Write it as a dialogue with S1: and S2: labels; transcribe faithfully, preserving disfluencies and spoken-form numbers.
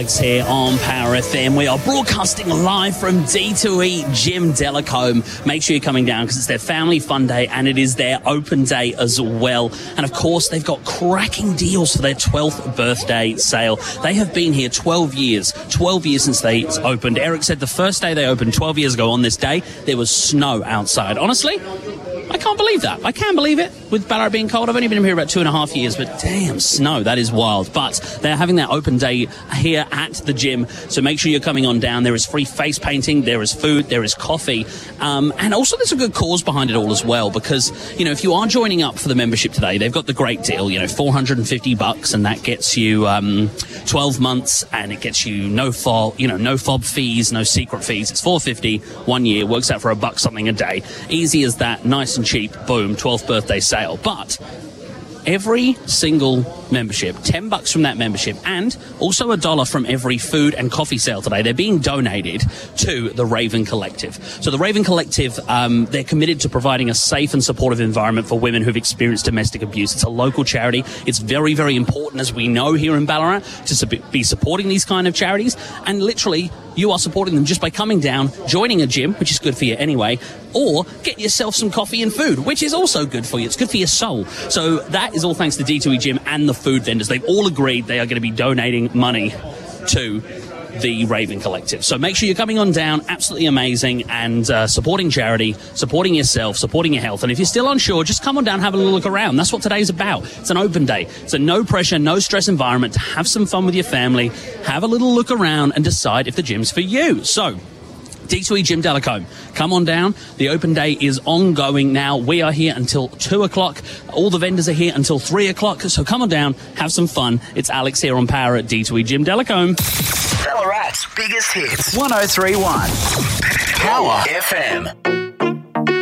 S1: Alex here on Power F M. We are broadcasting live from D two E Gym Delacombe. Make sure you're coming down because it's their family fun day and it is their open day as well. And of course, they've got cracking deals for their twelfth birthday sale. They have been here twelve years, twelve years since they opened. Eric said the first day they opened twelve years ago on this day, there was snow outside. Honestly, I can't believe that. I can believe it with Ballarat being cold. I've only been here about two and a half years, but damn, snow, that is wild. But they're having their open day here at the gym, so make sure you're coming on down. There is free face painting, there is food, there is coffee, um, and also there's a good cause behind it all as well, because, you know, if you are joining up for the membership today, they've got the great deal, you know, four hundred fifty bucks, and that gets you um, twelve months, and it gets you no fob, you know, no fob fees, no secret fees. It's four hundred fifty, one year, works out for a buck something a day. Easy as that, nice and cheap, boom, twelfth birthday sale. But every single membership, ten bucks from that membership, and also a dollar from every food and coffee sale today, they're being donated to the Raven Collective. So the Raven Collective, um, they're committed to providing a safe and supportive environment for women who've experienced domestic abuse. It's a local charity. It's very, very important, as we know here in Ballarat, to be supporting these kind of charities. And literally, you are supporting them just by coming down, joining a gym, which is good for you anyway, or get yourself some coffee and food, which is also good for you. It's good for your soul. So that is all thanks to D two E Gym and the food vendors. They've all agreed they are going to be donating money to the Raven Collective. So make sure you're coming on down. Absolutely amazing. And uh, supporting charity, supporting yourself, supporting your health. And if you're still unsure, just come on down, have a little look around. That's what today's about. It's an open day. It's a no pressure, no stress environment to have some fun with your family, have a little look around and decide if the gym's for you. So D two E Gym Delacombe, come on down. The open day is ongoing now. We are here until two o'clock. All the vendors are here until three o'clock. So come on down, have some fun. It's Alex here on Power at D two E Gym Delacombe.
S2: Ballarat's biggest hits. one oh three point one Power F M.